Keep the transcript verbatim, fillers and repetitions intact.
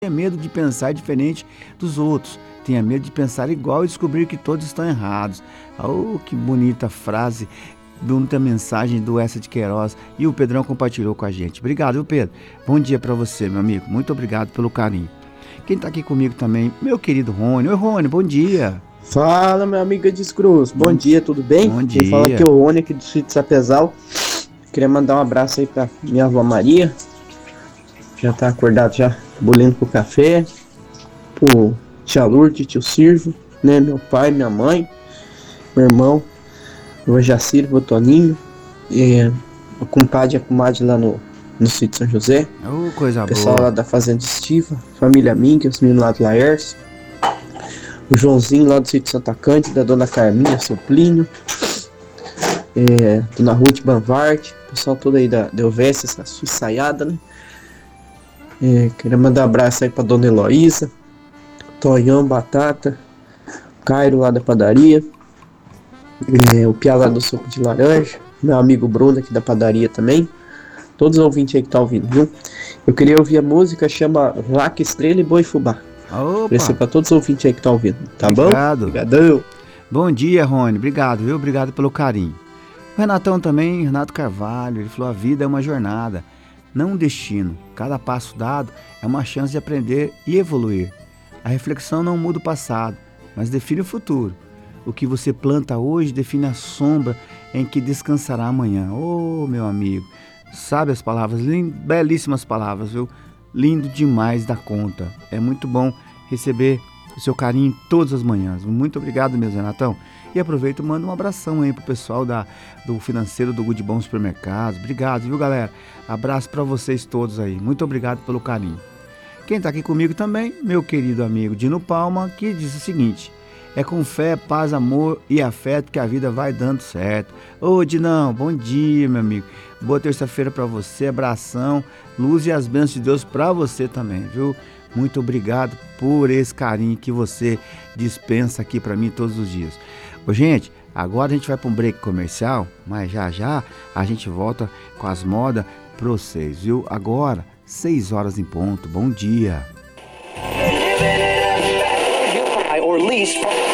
tenha medo de pensar diferente dos outros. Tenha medo de pensar igual e descobrir que todos estão errados. Oh, que bonita frase, bonita mensagem do Essa de Queiroz. E o Pedrão compartilhou com a gente. Obrigado, viu, Pedro? Bom dia para você, meu amigo. Muito obrigado pelo carinho. Quem tá aqui comigo também, meu querido Rony. Oi, Rony, bom dia. Fala, meu amigo Edis Cruz. Bom, bom dia, tudo bem? Bom Quem dia. fala aqui é o Rony, aqui do Sítio Sapezal. Queria mandar um abraço aí pra minha avó Maria. Já tá acordado já, bolinho com café. Pro tia Lourdes, tio Silvio, né? Meu pai, minha mãe, meu irmão, o Jaciro, o Toninho, e o compadre e a comadre lá no, no Sítio São José. Oh, coisa o pessoal boa. lá da Fazenda Estiva, família Minga, os meninos lá do Laércio. O Joãozinho lá do Sítio Santa Cândida, da Dona Carminha, seu Plínio, é, Dona Ruth Banvart, o pessoal todo aí da Delvécia, essa sua ensaiada, né? É, queria mandar um abraço aí pra Dona Heloísa, Tonhão, Batata, Cairo lá da padaria, é, o Piá lá do suco de laranja, meu amigo Bruno aqui da padaria também, todos os ouvintes aí que tá ouvindo, viu? Eu queria ouvir a música, chama Vaca, Estrela e Boi Fubá. Opa. Pra todos os ouvintes aí que estão ouvindo, tá Obrigado. bom? Obrigadão. Bom dia, Rony. Obrigado, viu? Obrigado pelo carinho. O Renatão também, Renato Carvalho, ele falou: a vida é uma jornada, não um destino. Cada passo dado é uma chance de aprender e evoluir. A reflexão não muda o passado, mas define o futuro. O que você planta hoje define a sombra em que descansará amanhã. Ô, oh, meu amigo, sabe as palavras, lind, belíssimas palavras, viu? Lindo demais da conta. É muito bom receber o seu carinho todas as manhãs. Muito obrigado mesmo, Renatão. E aproveito e mando um abração aí pro pessoal da, do financeiro do Good Bom Supermercados. Obrigado, viu, galera? Abraço para vocês todos aí. Muito obrigado pelo carinho. Quem tá aqui comigo também, meu querido amigo Dino Palma, que diz o seguinte: é com fé, paz, amor e afeto que a vida vai dando certo. Ô, Dinão, bom dia, meu amigo. Boa terça-feira para você, abração, luz e as bênçãos de Deus para você também, viu? Muito obrigado por esse carinho que você dispensa aqui para mim todos os dias. Ô, gente, agora a gente vai para um break comercial, mas já já a gente volta com as modas para vocês, viu? Agora, seis horas em ponto. Bom dia. Or lease